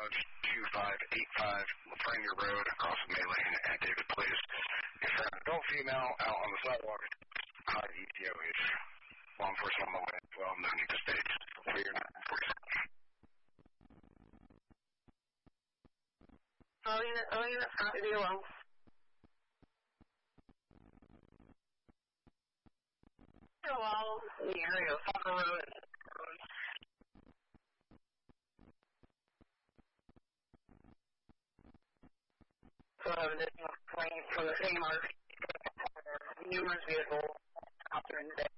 Dodge 2585 Lafreniere Road across the May Lane at David Place. If you're an adult female out on the sidewalk, high ETOH. Law enforcement on the way as well, no need to state. Clear 947. All units copy the alone. Well, the area of Fucker Road. So this is coming from the same RV, numerous vehicles out during the day.